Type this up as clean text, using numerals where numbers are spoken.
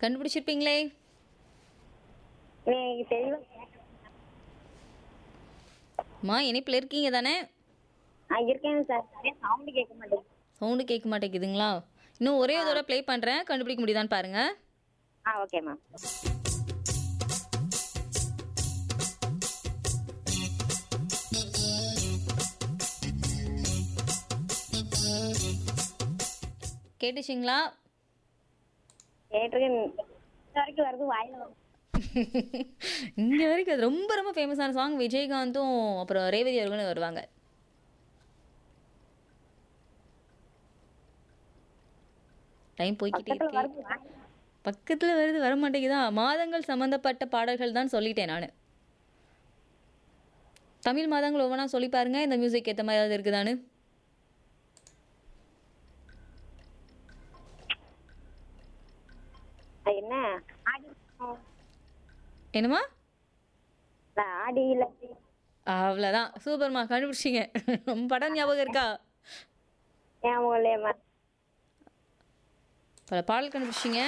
கண்டுபிடிச்சிருப்பீங்களே. எனக்கு தெளிவா அம்மா இணைப்பில் இருக்கீங்க தானே? இருக்கேங்க சார். சரியா சவுண்டு கேட்க மாட்டேங்குது. சவுண்டு கேட்க மாட்டேங்குதுங்களா? இன்னும் ஒரே ஆ தடவை ப்ளே பண்ணுறேன், கண்டுபிடிக்க முடியுதான்னு பாருங்க. Okay ma'am. கேட்டுச்சிங்களா? கேட்டிருக்கேன். இது வரைக்கும் வருது வாயில வரும். இங்கே வரைக்கும் அது ரொம்ப ரொம்ப ஃபேமஸான சாங். விஜயகாந்தும் அப்புறம் ரேவதி அவர்களும் வருவாங்க. டைம் போய்க்கிட்டே பக்கத்துல இருக்கு. வருது வாயில. பக்கத்தில் வருது, வர மாட்டேங்குதா? மாதங்கள் சம்மந்தப்பட்ட பாடல்கள் தான் சொல்லிட்டேன் நான். தமிழ் மாதங்கள் ஒவ்வொன்றா சொல்லி பாருங்க, இந்த மியூசிக் ஏற்ற மாதிரி ஏதாவது இருக்குதான்னு. என்ன ஆடி என்னம்மா? ஆடி இல்ல அவ்வளோதான், சூப்பர்மா, கண்டுபிடிச்சிங்க. நம்ம படம் ஞாபகம் இருக்கா? ஞாபகம் இல்லையம்மா. பல பாடல் கண்டுபிடிச்சிங்க.